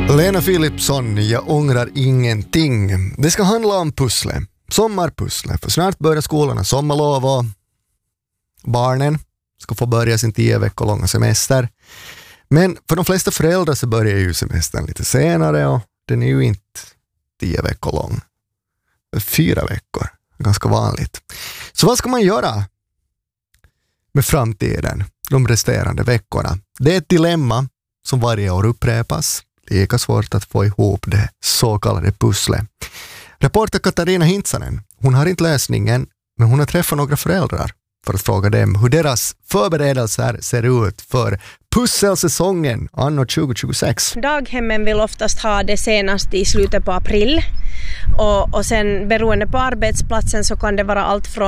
Lena Philipsson, jag ångrar ingenting. Det ska handla om pussle. Sommarpussle. För snart börjar skolorna sommarlov och barnen ska få börja sin 10 veckor långa semester. Men för de flesta föräldrar så börjar ju semestern lite senare och den är ju inte 10 veckor lång. 4 veckor. Ganska vanligt. Så vad ska man göra med framtiden? De resterande veckorna. Det är ett dilemma som varje år upprepas. Lika svårt att få ihop det så kallade pusslet. Reporter Katarina Hintsanen, hon har inte lösningen, men hon har träffat några föräldrar för att fråga dem hur deras förberedelser ser ut för pusselsäsongen anno 2026. Daghemmen vill oftast ha det senast i slutet på april och sen beroende på arbetsplatsen så kan det vara allt från